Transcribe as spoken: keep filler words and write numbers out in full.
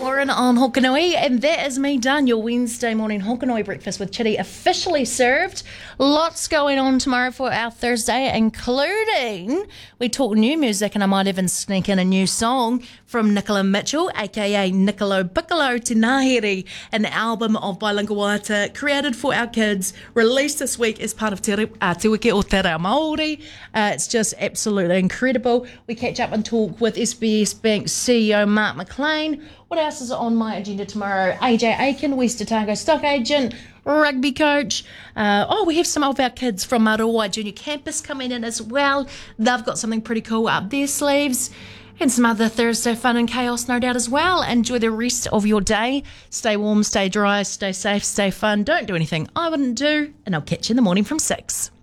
Warren on Hokanui, and that is me done. Your Wednesday morning Hokanui breakfast with Chitty officially served. Lots going on tomorrow for our Thursday, including we talk new music, and I might even sneak in a new song from Nicola Mitchell, aka Nicolo Piccolo Te Ngāhere, an album of bilingual wāta created for our kids, released this week as part of Te, uh, Te Wiki o Te Reo Māori. Uh, it's just absolutely incredible. We catch up and talk with S B S Bank C E O Mark McLean. What else is on my agenda tomorrow? A J Aiken, West Otago stock agent, rugby coach. Uh, oh, we have some of our kids from Maroa Junior Campus coming in as well. They've got something pretty cool up their sleeves. And some other Thursday fun and chaos, no doubt, as well. Enjoy the rest of your day. Stay warm, stay dry, stay safe, stay fun. Don't do anything I wouldn't do. And I'll catch you in the morning from six.